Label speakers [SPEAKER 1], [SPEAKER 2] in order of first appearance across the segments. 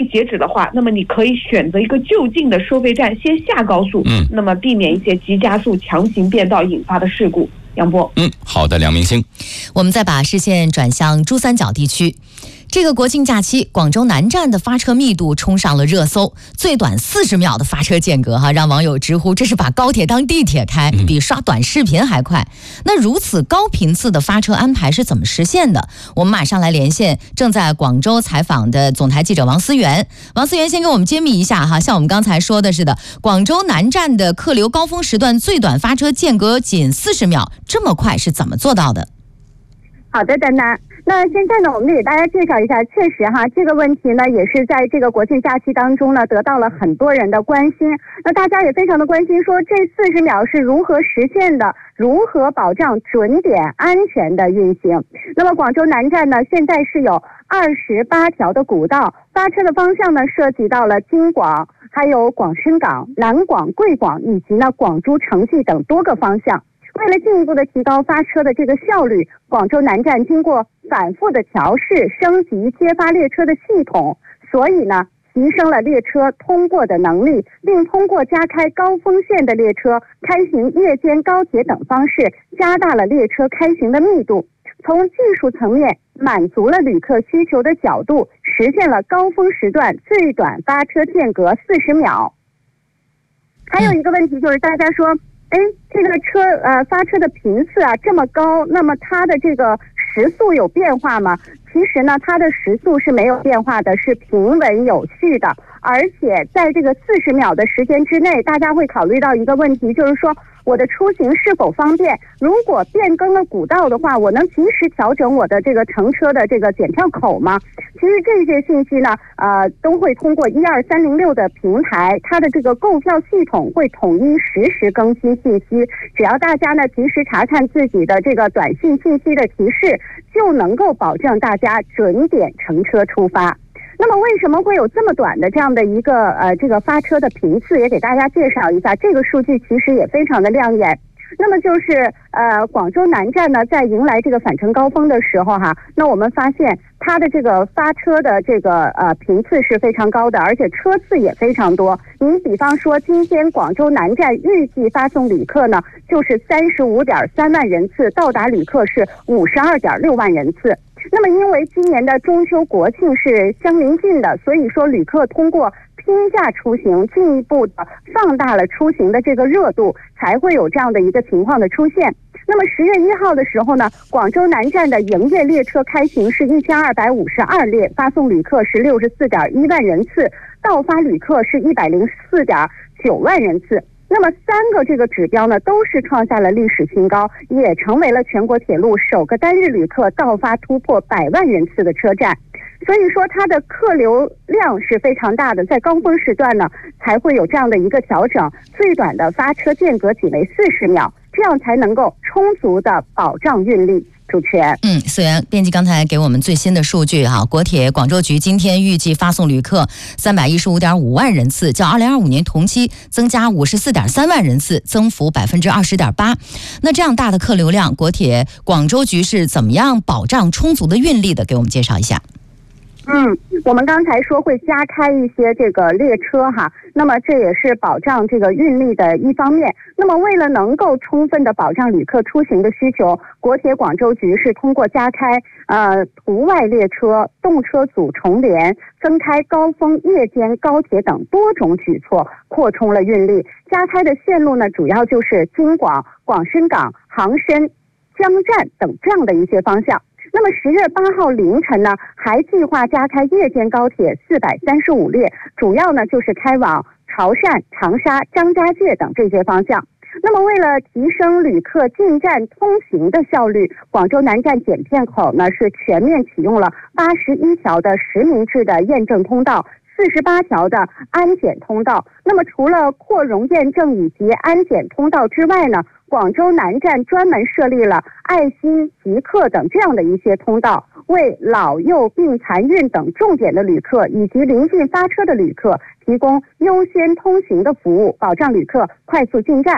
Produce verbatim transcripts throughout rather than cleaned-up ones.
[SPEAKER 1] 截止的话，那么你可以选择一个就近的收费站先下高速，嗯，那么避免一些急加速强行变道引发的事故。杨波，
[SPEAKER 2] 嗯，好的，梁明星。
[SPEAKER 3] 我们再把视线转向珠三角地区。这个国庆假期，广州南站的发车密度冲上了热搜，最短四十秒的发车间隔哈，让网友直呼这是把高铁当地铁开，比刷短视频还快。那如此高频次的发车安排是怎么实现的？我们马上来连线正在广州采访的总台记者王思源。王思源先给我们揭秘一下哈，像我们刚才说的似的，广州南站的客流高峰时段最短发车间隔仅四十秒，这么快是怎么做到的？
[SPEAKER 4] 好的，丹丹。那现在呢，我们给大家介绍一下，确实哈，这个问题呢，也是在这个国庆假期当中呢，得到了很多人的关心。那大家也非常的关心，说这四十秒是如何实现的，如何保障准点安全的运行。那么广州南站呢，现在是有二十八条的古道，发车的方向呢，涉及到了京广、还有广深港、南广、贵广以及呢广珠、城际等多个方向。为了进一步的提高发车的这个效率，广州南站经过反复的调试、升级接发列车的系统，所以呢，提升了列车通过的能力，并通过加开高峰线的列车、开行夜间高铁等方式，加大了列车开行的密度。从技术层面满足了旅客需求的角度，实现了高峰时段最短发车间隔四十秒。还有一个问题就是大家说，哎，这个车呃发车的频次啊这么高，那么它的这个时速有变化吗？其实呢，它的时速是没有变化的，是平稳有序的。而且在这个四十秒的时间之内，大家会考虑到一个问题，就是说我的出行是否方便。如果变更了古道的话，我能及时调整我的这个乘车的这个检票口吗？其实这些信息呢，呃，都会通过一二三零六的平台，它的这个购票系统会统一实时更新信息。只要大家呢及时查看自己的这个短信信息的提示，就能够保证大家准点乘车出发。那么为什么会有这么短的这样的一个呃这个发车的频次，也给大家介绍一下。这个数据其实也非常的亮眼。那么就是呃广州南站呢，在迎来这个返程高峰的时候哈，那我们发现它的这个发车的这个呃频次是非常高的，而且车次也非常多。你比方说今天广州南站预计发送旅客呢就是三十五点三万人次，到达旅客是五十二点六万人次。那么因为今年的中秋国庆是相邻近的，所以说旅客通过拼价出行进一步的放大了出行的这个热度，才会有这样的一个情况的出现。那么十月一号的时候呢，广州南站的营业列车开行是一千二百五十二列，发送旅客是六十四点一万人次，到发旅客是一百零四点九万人次。那么三个这个指标呢，都是创下了历史新高，也成为了全国铁路首个单日旅客到发突破百万人次的车站。所以说它的客流量是非常大的，在高峰时段呢才会有这样的一个调整，最短的发车间隔仅为四十秒，这样才能够充足的保障运力。主持人，
[SPEAKER 3] 嗯，思源编辑刚才给我们最新的数据哈，国铁广州局今天预计发送旅客三百一十五点五万人次，较二零二五年同期增加五十四点三万人次，增幅百分之二十点八。那这样大的客流量，国铁广州局是怎么样保障充足的运力的？给我们介绍一下。
[SPEAKER 4] 嗯，我们刚才说会加开一些这个列车哈，那么这也是保障这个运力的一方面。那么为了能够充分的保障旅客出行的需求，国铁广州局是通过加开呃途外列车、动车组重联、增开高峰夜间高铁等多种举措，扩充了运力。加开的线路呢，主要就是京广、广深港、杭深、江站等这样的一些方向。那么十月八号凌晨呢，还计划加开夜间高铁四百三十五列，主要呢就是开往潮汕、长沙、张家界等这些方向。那么为了提升旅客进站通行的效率，广州南站检片口呢是全面启用了八十一条的实名制的验证通道，四十八条的安检通道。那么除了扩容验证以及安检通道之外呢，广州南站专门设立了爱心、极客等这样的一些通道，为老幼病残孕等重点的旅客以及临近发车的旅客提供优先通行的服务，保障旅客快速进站。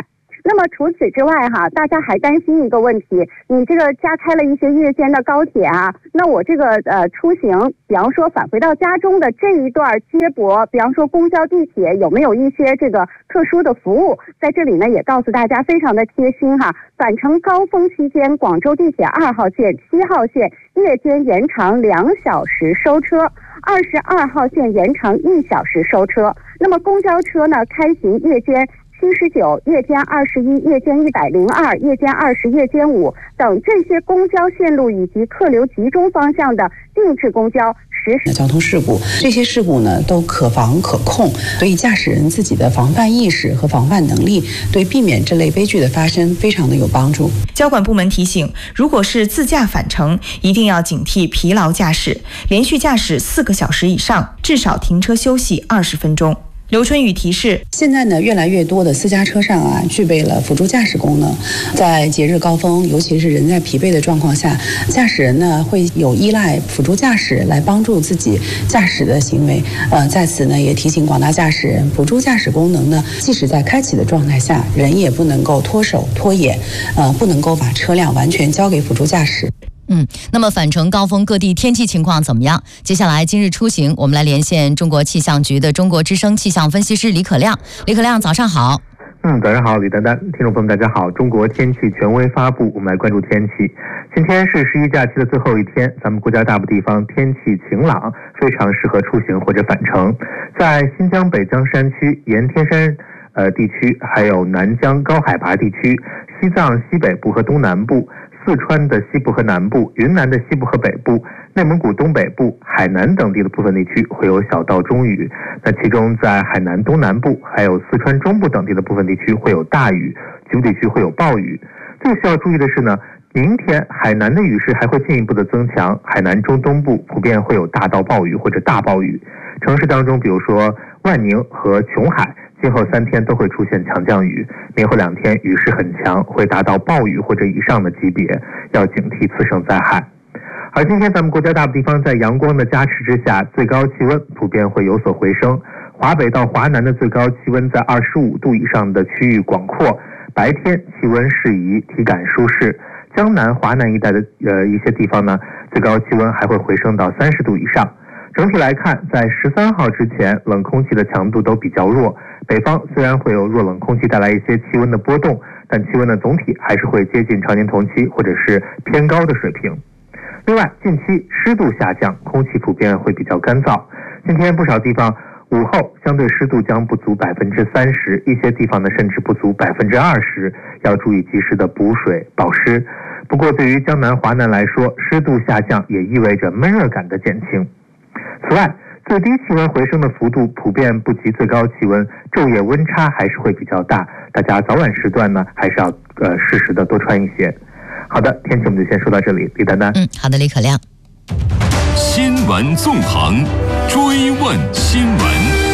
[SPEAKER 4] 那么除此之外哈，大家还担心一个问题，你这个加开了一些夜间的高铁啊，那我这个呃出行，比方说返回到家中的这一段接驳，比方说公交、地铁有没有一些这个特殊的服务？在这里呢，也告诉大家非常的贴心哈。返程高峰期间，广州地铁二号线、七号线夜间延长两小时收车，二十二号线延长一小时收车。那么公交车呢，开行夜间七十九、夜间二十一、夜间一百零二、夜间二十、夜间五等这些公交线路以及客流集中方向的定制公交实施
[SPEAKER 2] 交通事故，这些事故呢都可防可控，所以驾驶人自己的防范意识和防范能力对避免这类悲剧的发生非常的有帮助。
[SPEAKER 5] 交管部门提醒，如果是自驾返程，一定要警惕疲劳驾驶，连续驾驶四个小时以上，至少停车休息二十分钟。刘春雨提示，
[SPEAKER 2] 现在呢，越来越多的私家车上啊，具备了辅助驾驶功能。在节日高峰，尤其是人在疲惫的状况下，驾驶人呢会有依赖辅助驾驶来帮助自己驾驶的行为。呃，在此呢，也提醒广大驾驶人，辅助驾驶功能呢，即使在开启的状态下，人也不能够脱手脱眼，呃，不能够把车辆完全交给辅助驾驶。
[SPEAKER 3] 嗯，那么返程高峰各地天气情况怎么样？接下来今日出行，我们来连线中国气象局的中国之声气象分析师李可亮。李可亮，早上好。
[SPEAKER 6] 嗯，早上好，李丹丹，听众朋友们大家好。中国天气权威发布，我们来关注天气。今天是十一假期的最后一天，咱们国家大部地方天气晴朗，非常适合出行或者返程。在新疆北江山区、盐天山呃地区，还有南疆高海拔地区、西藏西北部和东南部、四川的西部和南部、云南的西部和北部、内蒙古东北部、海南等地的部分地区会有小到中雨。那其中在海南东南部还有四川中部等地的部分地区会有大雨，局部地区会有暴雨。最需要注意的是呢，明天海南的雨势还会进一步的增强，海南中东部普遍会有大到暴雨或者大暴雨。城市当中，比如说万宁和琼海，今后三天都会出现强降雨，明后两天雨势很强，会达到暴雨或者以上的级别，要警惕次生灾害。而今天咱们国家大部地方在阳光的加持之下，最高气温普遍会有所回升。华北到华南的最高气温在二十五度以上的区域广阔，白天气温适宜，体感舒适。江南、华南一带的呃一些地方呢，最高气温还会回升到三十度以上。整体来看，在十三号之前，冷空气的强度都比较弱。北方虽然会有弱冷空气带来一些气温的波动，但气温的总体还是会接近常年同期或者是偏高的水平。另外，近期湿度下降，空气普遍会比较干燥。今天不少地方午后相对湿度将不足百分之三十，一些地方呢甚至不足百分之二十，要注意及时的补水保湿。不过，对于江南、华南来说，湿度下降也意味着闷热感的减轻。此外，最低气温回升的幅度普遍不及最高气温，昼夜温差还是会比较大，大家早晚时段呢还是要呃适时的多穿一些。好的，天气我们就先说到这里，李丹丹。
[SPEAKER 3] 嗯，好的，李可亮。
[SPEAKER 7] 新闻纵横，追问新闻。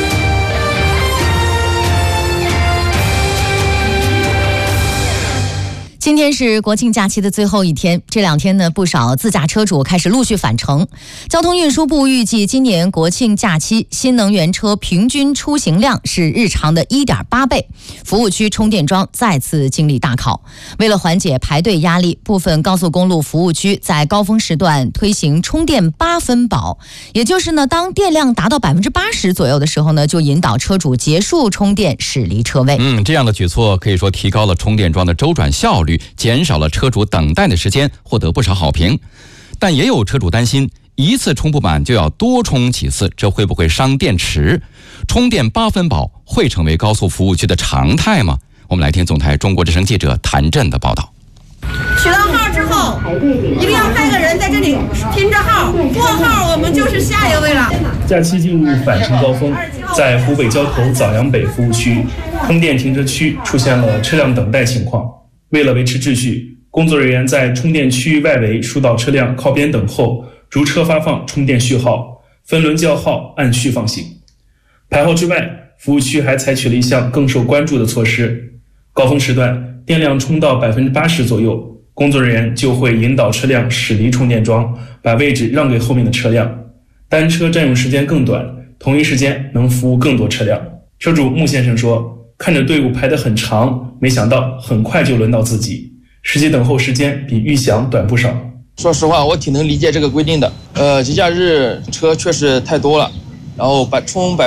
[SPEAKER 3] 今天是国庆假期的最后一天，这两天呢，不少自驾车主开始陆续返程。交通运输部预计，今年国庆假期新能源车平均出行量是日常的 一点八倍，服务区充电桩再次经历大考。为了缓解排队压力，部分高速公路服务区在高峰时段推行充电八分饱，也就是呢，当电量达到百分之八十左右的时候呢，就引导车主结束充电，驶离车位。
[SPEAKER 8] 嗯，这样的举措可以说提高了充电桩的周转效率，减少了车主等待的时间，获得不少好评。但也有车主担心，一次充不满就要多充几次，这会不会伤电池？充电八分饱会成为高速服务区的常态吗？我们来听总台中国之声记者谭震的报道。
[SPEAKER 9] 取到号之后，一定要派个人在这里拼着号，过号我们就是下一位了。
[SPEAKER 10] 假期进入返程高峰，在湖北交头枣阳北服务区，充电停车区出现了车辆等待情况。为了维持秩序，工作人员在充电区外围疏导车辆靠边等候，逐车发放充电序号，分轮叫号，按序放行。排号之外，服务区还采取了一项更受关注的措施：高峰时段，电量充到百分之八十左右，工作人员就会引导车辆驶离充电桩，把位置让给后面的车辆。单车占用时间更短，同一时间能服务更多车辆。车主穆先生说， 看着队伍排得很长，没想到很快就轮到自己，实际等候时间比预想短不少。
[SPEAKER 11] 说实话，我挺能理解这个规定的。呃，节假日车确实太多了，然后百冲百